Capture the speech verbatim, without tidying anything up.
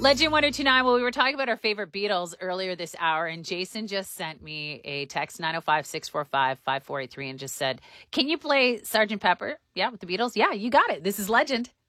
Legend one oh two nine. Well, we were talking about our favorite Beatles earlier this hour, and Jason just sent me a text, nine oh five, six four five, five four eight three, and just said, can you play Sergeant Pepper? Yeah, with the Beatles? Yeah, you got it. This is Legend.